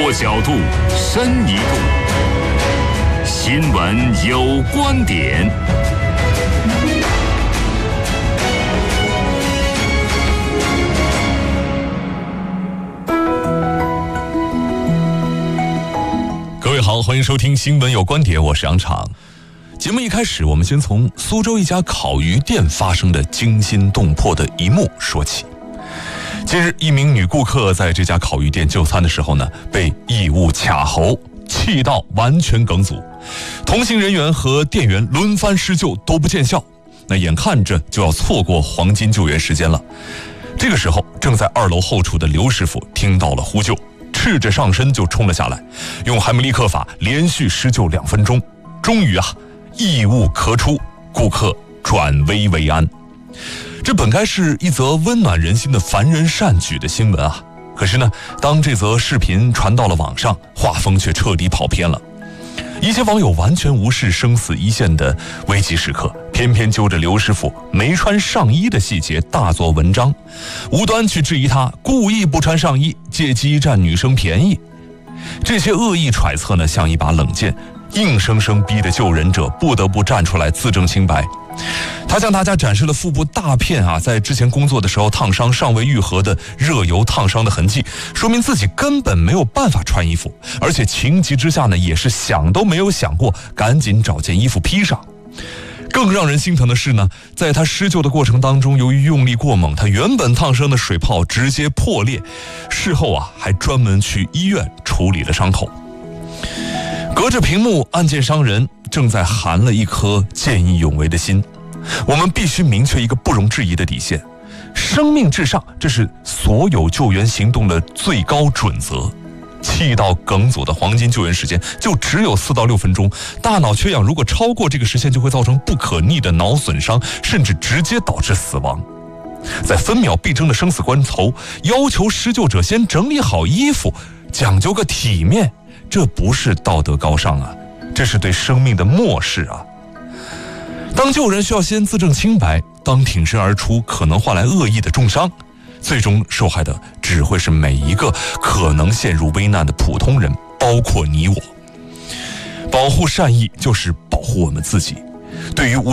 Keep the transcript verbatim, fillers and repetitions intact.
多角度，深一度。新闻有观点。各位好，欢迎收听新闻有观点，我是杨昶。节目一开始，我们先从苏州一家烤鱼店发生的惊心动魄的一幕说起。近日，一名女顾客在这家烤鱼店就餐的时候呢，被异物卡喉，气到完全梗阻，同行人员和店员轮番施救都不见效，那眼看着就要错过黄金救援时间了。这个时候，正在二楼后厨的刘师傅听到了呼救，赤着上身就冲了下来，用海姆立克法连续施救两分钟，终于啊，异物咳出，顾客转危为安。这本该是一则温暖人心的凡人善举的新闻啊，可是呢，当这则视频传到了网上，画风却彻底跑偏了。一些网友完全无视生死一线的危急时刻，偏偏揪着刘师傅没穿上衣的细节大做文章，无端去质疑他故意不穿上衣，借机占女生便宜。这些恶意揣测呢，像一把冷箭，硬生生逼得救人者不得不站出来自证清白。他向大家展示了腹部大片啊，在之前工作的时候烫伤尚未愈合的热油烫伤的痕迹，说明自己根本没有办法穿衣服，而且情急之下呢，也是想都没有想过，赶紧找件衣服披上。更让人心疼的是呢，在他施救的过程当中，由于用力过猛，他原本烫伤的水泡直接破裂，事后啊还专门去医院处理了伤口。隔着屏幕，案件伤人正在寒了一颗见义勇为的心。我们必须明确一个不容置疑的底线：生命至上，这是所有救援行动的最高准则。气到梗阻的黄金救援时间就只有四到六分钟，大脑缺氧如果超过这个时限，就会造成不可逆的脑损伤，甚至直接导致死亡。在分秒必争的生死关头，要求施救者先整理好衣服，讲究个体面，这不是道德高尚啊，这是对生命的漠视啊。当救人需要先自证清白，当挺身而出可能换来恶意的重伤，最终受害的只会是每一个可能陷入危难的普通人，包括你我。保护善意就是保护我们自己。对于